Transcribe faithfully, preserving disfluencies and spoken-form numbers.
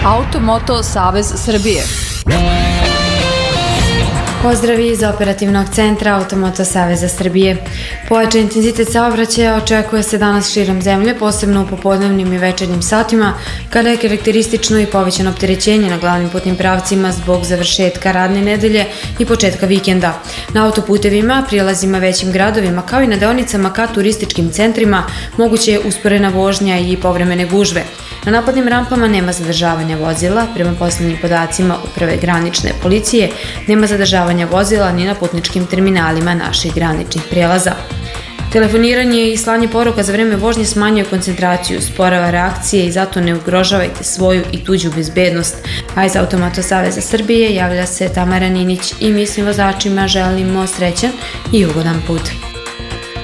Automoto Savez Srbije. Pozdravi iz operativnog centra Automoto Saveza Srbije. Pojačan intenzitet saobraćaja očekuje se danas širom zemlje, posebno u popodnevnim i večernjim satima, kada je karakteristično i povećano opterećenje na glavnim putnim pravcima zbog završetka radne nedelje i početka vikenda. Na autoputevima, prijelazima većim gradovima, kao i na deonicama ka turističkim centrima, moguće je usporena vožnja i povremene gužve. Na napadnim rampama nema zadržavanja vozila, prema posljednjim podacima Uprave granične policije, nema zadržavanja vozila ni na putničkim terminalima naših graničnih prijelaza. Telefoniranje i slanje poruka za vreme vožnje smanjuje koncentraciju, sporava reakcije i zato ne ugrožavajte svoju i tuđu bezbednost. A iz Automoto Saveza Srbije javlja se Tamara Ninić i mi svim vozačima želimo srećan i ugodan put.